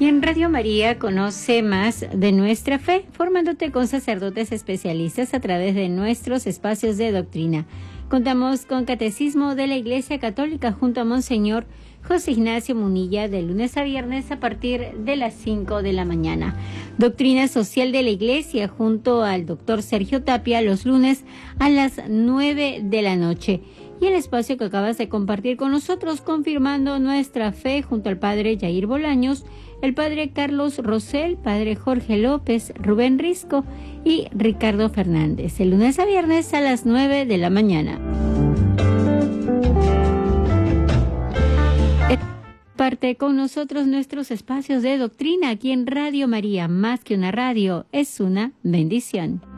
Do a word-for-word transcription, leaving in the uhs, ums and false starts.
Y en Radio María conoce más de nuestra fe, formándote con sacerdotes especialistas a través de nuestros espacios de doctrina. Contamos con Catecismo de la Iglesia Católica junto a Monseñor José Ignacio Munilla de lunes a viernes a partir de las cinco de la mañana. Doctrina Social de la Iglesia junto al doctor Sergio Tapia los lunes a las nueve de la noche. Y el espacio que acabas de compartir con nosotros, confirmando nuestra fe junto al padre Jair Bolaños, el padre Carlos Rosell, padre Jorge López, Rubén Risco y Ricardo Fernández, el lunes a viernes a las nueve de la mañana. Parte con nosotros nuestros espacios de doctrina aquí en Radio María, más que una radio, es una bendición.